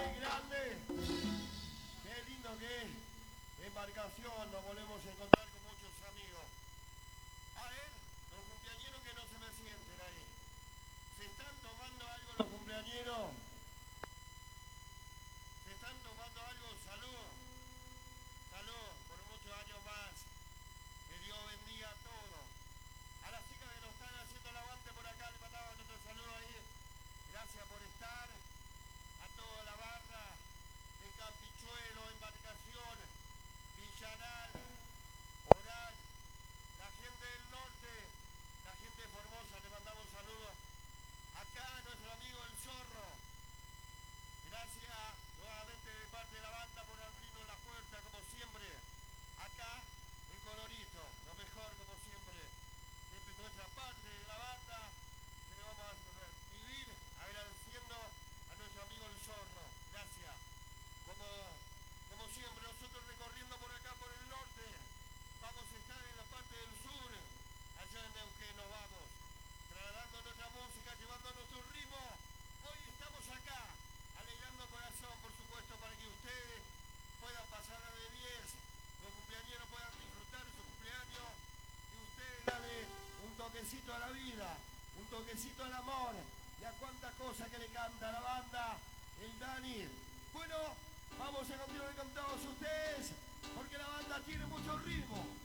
qué grande, qué lindo que es. Embarcación, nos volvemos a encontrar con muchos amigos. A ver, los cumpleañeros que no se me sienten ahí. ¿Se están tomando algo los cumpleañeros? ¿Se están tomando algo? Salud. Salud, por muchos años más. Que Dios bendiga a todos. A las chicas que nos están haciendo el aguante por acá, le mandamos nuestro saludo ahí. Gracias por estar. A toda la barra de Campichuelo, Embarcación, Villanal, Oral, la gente del norte, la gente de Formosa, le mandamos saludos. Acá nuestro amigo el Zorro. Gracias nuevamente de parte de la banda por abrirnos la puerta, como siempre. Acá en Colorito, lo mejor como siempre. Siempre nuestra parte de la banda. Que le vamos a vivir agradeciendo a nuestro amigo el Zorro. Gracias. Como siempre, nosotros recorriendo por acá por el norte. Vamos a estar en la parte del sur. Allá en Neuquén nos vamos. Trasladando nuestra música, llevando nuestro ritmo. Hoy estamos acá, alegrando el corazón, por supuesto, para que ustedes puedan pasar de 10, los cumpleañeros puedan disfrutar su cumpleaños y ustedes darle un toquecito a la vida, un toquecito al amor y a cuántas cosas que le canta la banda, el Dani. Bueno, vamos a continuar con todos ustedes porque la banda tiene mucho ritmo.